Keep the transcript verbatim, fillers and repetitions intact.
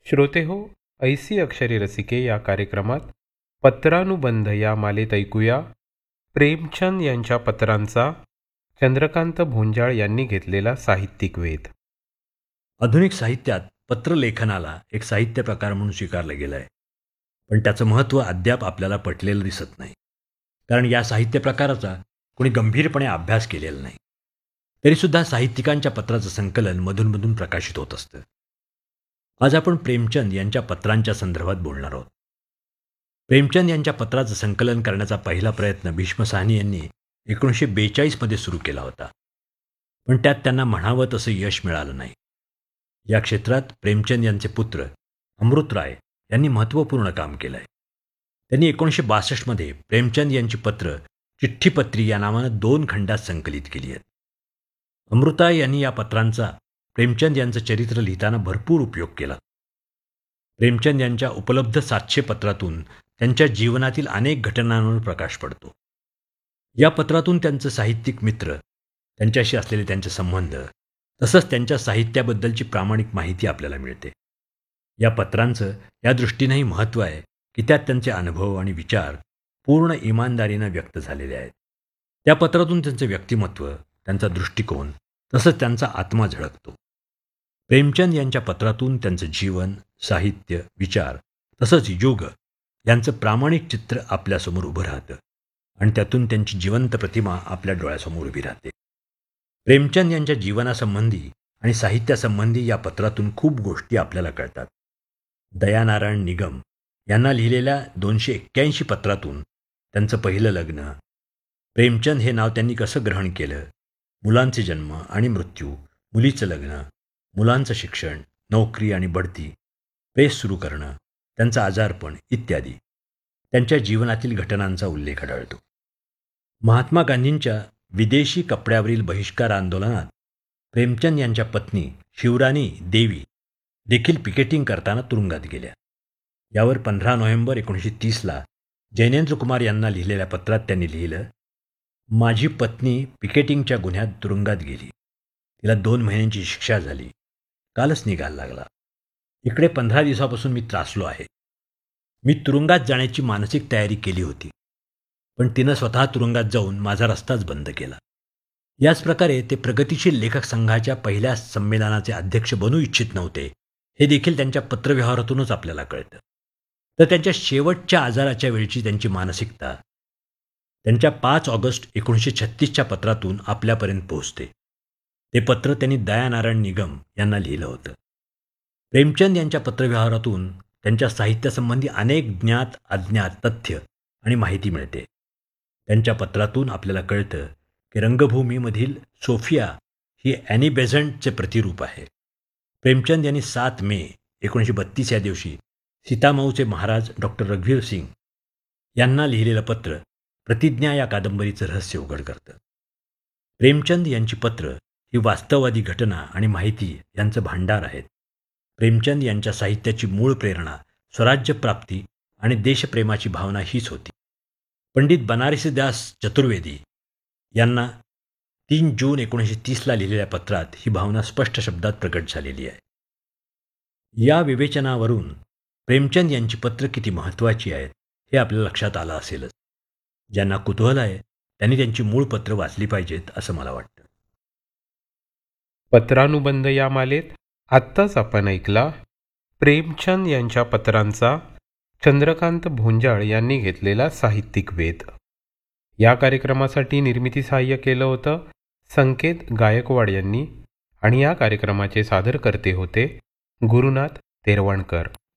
श्रोते हो, ऐसी अक्षरे रसिके या कार्यक्रमात पत्रानुबंध या मालेत ऐकूया प्रेमचंद यांच्या पत्रांचा चंद्रकांत भोंजाळ यांनी घेतलेला साहित्यिक वेध. आधुनिक साहित्यात पत्रलेखनाला एक साहित्य प्रकार म्हणून स्वीकारलं गेलं आहे, पण त्याचं महत्त्व अद्याप आपल्याला पटलेलं दिसत नाही. कारण या साहित्य प्रकाराचा कोणी गंभीरपणे अभ्यास केलेला नाही. तरीसुद्धा साहित्यिकांच्या पत्राचं संकलन मधूनमधून प्रकाशित होत असतं. आज आपण प्रेमचंद यांच्या पत्रांच्या संदर्भात बोलणार आहोत. प्रेमचंद यांच्या पत्राचं संकलन करण्याचा पहिला प्रयत्न भीष्म साहनी यांनी एकोणीसशे बेचाळीसमध्ये सुरू केला होता, पण त्यात त्यांना म्हणावं तसं यश मिळालं नाही. या क्षेत्रात प्रेमचंद यांचे पुत्र अमृतराय यांनी महत्त्वपूर्ण काम केलं आहे. त्यांनी एकोणीसशे बासष्टमध्ये प्रेमचंद यांची पत्र चिठ्ठीपत्री या नावानं दोन खंडात संकलित केली आहेत. अमृतराय यांनी या पत्रांचा प्रेमचंद यांचं चरित्र लिहिताना भरपूर उपयोग केला. प्रेमचंद यांच्या उपलब्ध सातशे पत्रातून त्यांच्या जीवनातील अनेक घटनांवर प्रकाश पडतो. या पत्रातून त्यांचं साहित्यिक मित्र, त्यांच्याशी असलेले त्यांचे संबंध, तसंच त्यांच्या साहित्याबद्दलची प्रामाणिक माहिती आपल्याला मिळते. या पत्रांचं या दृष्टीनेही महत्त्व आहे की त्यात त्यांचे अनुभव आणि विचार पूर्ण इमानदारीनं व्यक्त झालेले आहेत. त्या पत्रातून त्यांचं व्यक्तिमत्व, त्यांचा दृष्टिकोन, तसंच त्यांचा आत्मा झळकतो. प्रेमचंद यांच्या पत्रातून त्यांचं जीवन, साहित्य, विचार तसंच युग यांचं प्रामाणिक चित्र आपल्यासमोर उभं राहतं आणि त्यातून त्यांची जिवंत प्रतिमा आपल्या डोळ्यासमोर उभी राहते. प्रेमचंद यांच्या जीवनासंबंधी आणि साहित्यासंबंधी या पत्रातून खूप गोष्टी आपल्याला कळतात. दयानारायण निगम यांना लिहिलेल्या दोनशे एक्क्याऐंशी पत्रातून त्यांचं पहिलं लग्न, प्रेमचंद हे नाव त्यांनी कसं ग्रहण केलं, मुलांचे जन्म आणि मृत्यू, मुलीचं लग्न, मुलांचं शिक्षण, नोकरी आणि बढती, प्रेस सुरू करणं, त्यांचं आजारपण इत्यादी त्यांच्या जीवनातील घटनांचा उल्लेख आढळतो. महात्मा गांधींच्या विदेशी कपड्यावरील बहिष्कार आंदोलनात प्रेमचंद यांच्या पत्नी शिवराणी देवी देखील पिकेटिंग करताना तुरुंगात गेल्या. यावर पंधरा नोव्हेंबर एकोणीसशे तीसला जैनेंद्र कुमार यांना लिहिलेल्या पत्रात त्यांनी लिहिलं, माझी पत्नी पिकेटिंगच्या गुन्ह्यात तुरुंगात गेली. तिला दोन महिन्यांची शिक्षा झाली. कालच निकाल लागला. इकडे पंधरा दिवसापासून मी त्रासलो आहे. मी तुरुंगात जाण्याची मानसिक तयारी केली होती, पण तिनं स्वतः तुरुंगात जाऊन माझा रस्ताच बंद केला. याच प्रकारे ते प्रगतिशील लेखक संघाच्या पहिल्या संमेलनाचे अध्यक्ष बनू इच्छित नव्हते, हे देखील त्यांच्या पत्रव्यवहारातूनच आपल्याला कळतं. तर त्यांच्या शेवटच्या आजाराच्या वेळची त्यांची मानसिकता त्यांच्या पाच ऑगस्ट एकोणीसशे छत्तीसच्या पत्रातून आपल्यापर्यंत पोहोचते. ते पत्र त्यांनी दयानारायण निगम यांना लिहिलं होतं. प्रेमचंद यांच्या पत्रव्यवहारातून त्यांच्या साहित्यासंबंधी अनेक ज्ञात अज्ञात तथ्य आणि माहिती मिळते. त्यांच्या पत्रातून आपल्याला कळतं की रंगभूमीमधील सोफिया ही ॲनी बेझंटचे प्रतिरूप आहे. प्रेमचंद यांनी सात मे एकोणीसशे बत्तीस या दिवशी सीतामऊचे महाराज डॉक्टर रघुवीर सिंग यांना लिहिलेलं पत्र प्रतिज्ञा या कादंबरीचं रहस्य उघड करतं. प्रेमचंद यांची पत्र ही वास्तववादी घटना आणि माहिती यांचं भांडार आहेत. प्रेमचंद यांच्या साहित्याची मूळ प्रेरणा स्वराज्यप्राप्ती आणि देशप्रेमाची भावना हीच होती. पंडित बनारसीदास चतुर्वेदी यांना तीन जून एकोणीसशे तीसला लिहिलेल्या पत्रात ही भावना स्पष्ट शब्दात प्रकट झालेली आहे. या विवेचनावरून प्रेमचंद यांची पत्र किती महत्त्वाची आहेत हे आपल्या लक्षात आलं असेलच. ज्यांना कुतूहल आहे त्यांनी त्यांची मूळ पत्र वाचली पाहिजेत असं मला वाटतं. पत्रानुबंध या मालेत आत्ताच आपण ऐकला प्रेमचंद यांच्या पत्रांचा चंद्रकांत भोंजाळ यांनी घेतलेला साहित्यिक वेध. या कार्यक्रमासाठी निर्मिती सहाय्य केलं होतं संकेत गायकवाड यांनी आणि या कार्यक्रमाचे सादरकर्ते होते गुरुनाथ तेरवणकर.